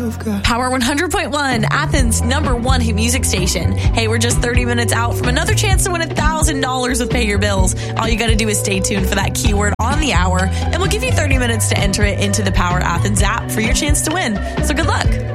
you've got. Power 100.1, Athens' #1 hit music station. Hey, we're just 30 minutes out from another chance to win $1,000 with Pay Your Bills. All you got to do is stay tuned for that keyword on the hour, and we'll give you 30 minutes to enter it into the Power Athens app for your chance to win. So good luck.